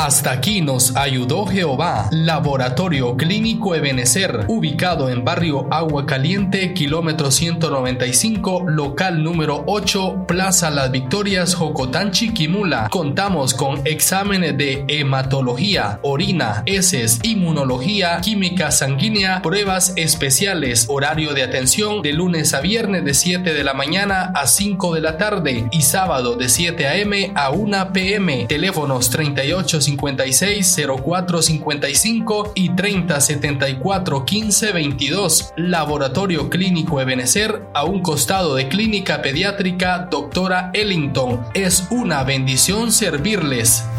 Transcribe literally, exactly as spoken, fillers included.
Hasta aquí nos ayudó Jehová. Laboratorio Clínico Ebenecer, ubicado en barrio Agua Caliente, kilómetro ciento noventa y cinco, local número ocho, Plaza Las Victorias, Jocotán, Chiquimula. Contamos con exámenes de hematología, orina, heces, inmunología, química sanguínea, pruebas especiales. Horario de atención de lunes a viernes de siete de la mañana a cinco de la tarde y sábado de siete a eme a una pe eme. Teléfonos treinta y ocho cincuenta y seis cero cuatro cincuenta y cinco y treinta setenta y cuatro quince veintidós. Laboratorio Clínico Ebenecer, a un costado de Clínica Pediátrica Doctora Ellington. Es una bendición servirles.